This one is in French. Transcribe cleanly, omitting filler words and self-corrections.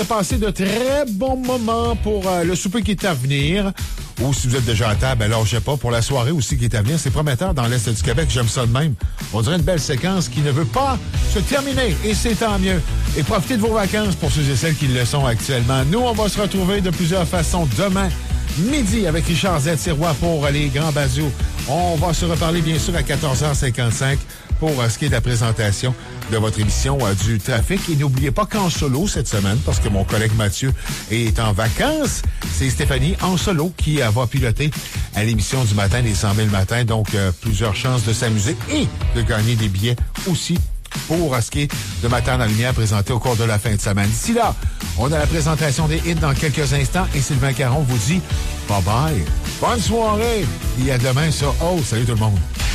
Passez de très bons moments pour le souper qui est à venir. Ou si vous êtes déjà à table, alors je sais pas, pour la soirée aussi qui est à venir. C'est prometteur dans l'Est du Québec, j'aime ça de même. On dirait une belle séquence qui ne veut pas se terminer, et c'est tant mieux. Et profitez de vos vacances pour ceux et celles qui le sont actuellement. Nous, on va se retrouver de plusieurs façons demain, midi, avec Richard Z. Sirois pour les Grands Bazous. On va se reparler, bien sûr, à 14h55 pour ce qui est de la présentation de votre émission du trafic. Et n'oubliez pas qu'en solo cette semaine, parce que mon collègue Mathieu est en vacances, c'est Stéphanie en solo qui va piloter à l'émission du matin, les 100 000 matins. Donc, plusieurs chances de s'amuser et de gagner des billets aussi pour ce qui est de Matin dans la lumière présenté au cours de la fin de semaine. D'ici là, on a la présentation des hits dans quelques instants et Sylvain Caron vous dit bye-bye. Bonne soirée et à demain sur Oh, salut tout le monde.